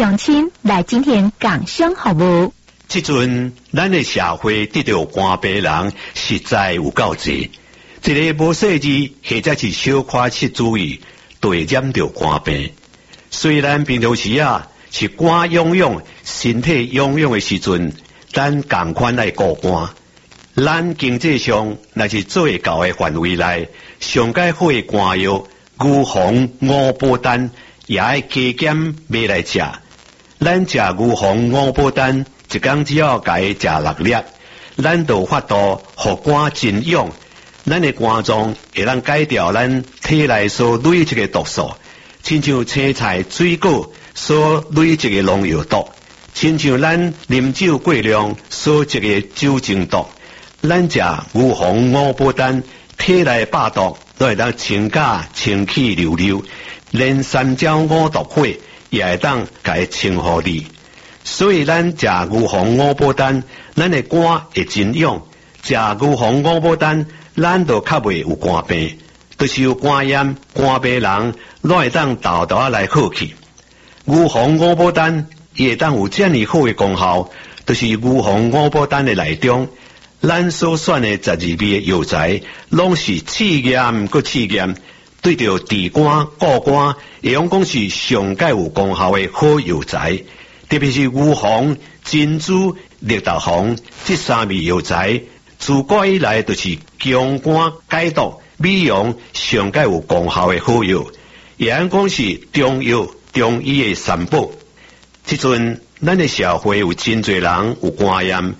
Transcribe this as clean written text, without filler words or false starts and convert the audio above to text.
乡亲来进行工商服务。 即阵咱的社会得到肝病人实在有够济，一个无细致或者是小可失注意，就会染到肝病。虽然平常时是肝痒痒、身体痒痒的时阵，咱同款来顾肝。咱经济上若是做会到的范围内，上解好的肝药牛黄五宝丹也爱加减买来食。咱食牛黄五宝丹，一天只要甲伊食6粒，咱就有法度互肝真痒。咱的肝脏会让改掉咱体内所累积的毒素，亲像青菜、水果所累积的农药毒，亲像咱啉酒过量所积的酒精毒。咱食牛黄五宝丹，体内百毒都会当清假清气溜溜，连三焦五毒火也会当甲伊清互你。所以咱食牛黄五宝丹，咱的肝会真痒。食牛黄五宝丹，咱就较袂有肝病，就是有肝炎、肝病人，拢会当豆豆来好去。牛黄五宝丹伊会当有这么好的功效，就是牛黄五宝丹的内中，咱所选的12味的药材，拢是试验搁试验，对着治肝、顾肝，会用讲是上界有功效的好药材。特别是牛黄、珍珠、绿豆黄这3味药材，自古以来就是强肝解毒、美容上界有功效的好药，也按讲是中药、中医的三宝。即阵咱的社会有真侪人有肝炎，